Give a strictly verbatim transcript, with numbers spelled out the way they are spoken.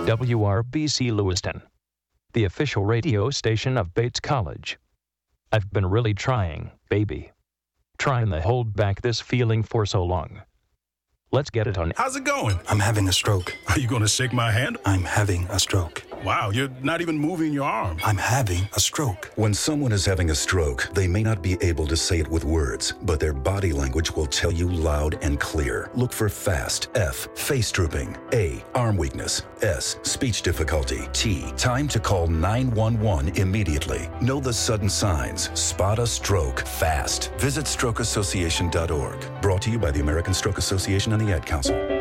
W R B C Lewiston, the official radio station of Bates College. I've been really trying, baby. Trying to hold back this feeling for so long. Let's get it on. How's it going? I'm having a stroke. Are you going to shake my hand? I'm having a stroke. Wow, you're not even moving your arm. I'm having a stroke. When someone is having a stroke, they may not be able to say it with words, but their body language will tell you loud and clear. Look for FAST. F. Face drooping. A. Arm weakness. S. Speech difficulty. T. Time to call nine one one immediately. Know the sudden signs. Spot a stroke fast. Visit stroke association dot org. Brought to you by the American Stroke Association and the Ad Council.